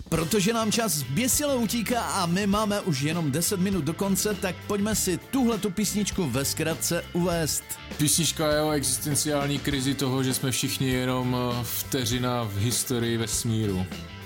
Protože nám čas zběsile utíká a my máme už jenom 10 minut do konce, tak pojďme si tuhletu písničku ve zkratce uvést. Písnička je o existenciální krizi toho, že jsme všichni jenom vteřina v historii vesmíru.